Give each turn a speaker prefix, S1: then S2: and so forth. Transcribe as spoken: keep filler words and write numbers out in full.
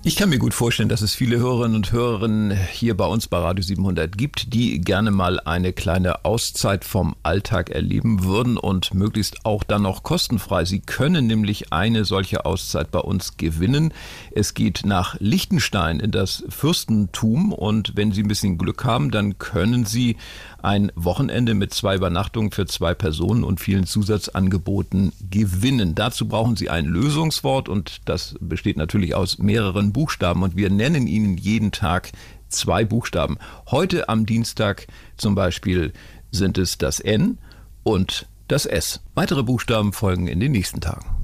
S1: Ich kann mir gut vorstellen, dass es viele Hörerinnen und Hörer hier bei uns bei Radio siebenhundert gibt, die gerne mal eine kleine Auszeit vom Alltag erleben würden und möglichst auch dann noch kostenfrei. Sie können nämlich eine solche Auszeit bei uns gewinnen. Es geht nach Liechtenstein in das Fürstentum und wenn Sie ein bisschen Glück haben, dann können Sie ein Wochenende mit zwei Übernachtungen für zwei Personen und vielen Zusatzangeboten gewinnen. Dazu brauchen Sie ein Lösungswort und das besteht natürlich aus mehreren Buchstaben und wir nennen Ihnen jeden Tag zwei Buchstaben. Heute am Dienstag zum Beispiel sind es das N und das S. Weitere Buchstaben folgen in den nächsten Tagen.